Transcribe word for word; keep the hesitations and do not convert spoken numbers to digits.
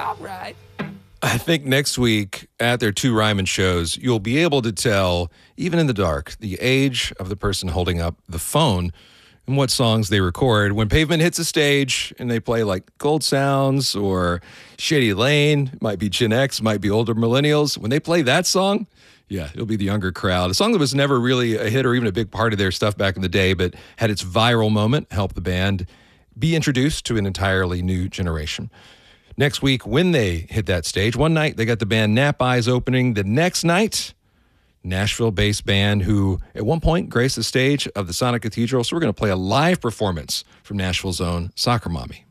All right. I think next week at their Two Ryman shows, you'll be able to tell, even in the dark, the age of the person holding up the phone and what songs they record. When Pavement hits a stage and they play like Gold Sounds or Shady Lane, might be Gen X, might be older millennials. When they play that song, yeah, it'll be the younger crowd. A song that was never really a hit or even a big part of their stuff back in the day, but had its viral moment, helped the band be introduced to an entirely new generation. Next week, when they hit that stage, one night they got the band Nap Eyes opening. The next night, Nashville-based band who at one point graced the stage of the Sonic Cathedral. So we're going to play a live performance from Nashville's own Soccer Mommy.